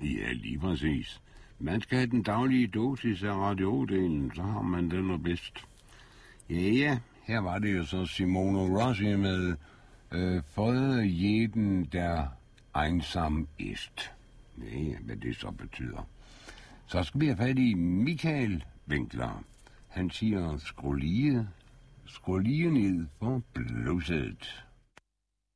Ja, lige præcis. Man skal have den daglige dosis af radiodelen, så har man den og bedst. Ja, her var det jo så Simone Rossi med for jeden der einsam ist. Ja, hvad det så betyder. Så skal vi have fat i Michael Winkler. Han siger, skru lige ned for blusset.